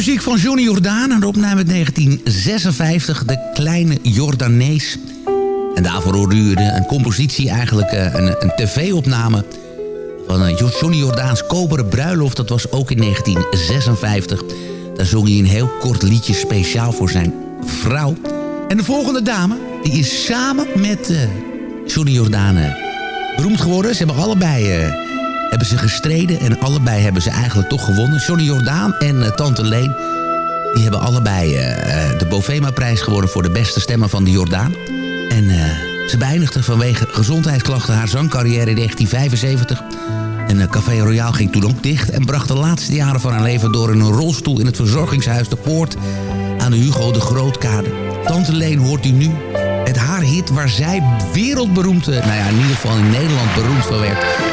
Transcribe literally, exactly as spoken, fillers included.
muziek van Johnny Jordaan. Een opname uit negentien zesenvijftig, De Kleine Jordanees. En daarvoor hoorde u een compositie, eigenlijk een, een tv-opname... van Johnny Jordaans Koperen Bruiloft. Dat was ook in negentien zesenvijftig. Daar zong hij een heel kort liedje speciaal voor zijn vrouw. En de volgende dame, die is samen met uh, Johnny Jordaan uh, beroemd geworden. Ze hebben allebei... Uh, hebben ze gestreden en allebei hebben ze eigenlijk toch gewonnen. Johnny Jordaan en uh, Tante Leen, die hebben allebei uh, de Bovema-prijs gewonnen voor de beste stemmen van de Jordaan. En uh, ze beëindigde vanwege gezondheidsklachten haar zangcarrière in negentien vijfenzeventig. En uh, Café Royal ging toen ook dicht en bracht de laatste jaren van haar leven door in een rolstoel in het verzorgingshuis De Poort aan de Hugo de Grootkade. Tante Leen hoort u nu met haar hit waar zij wereldberoemd, uh, nou ja, in ieder geval in Nederland beroemd van werd.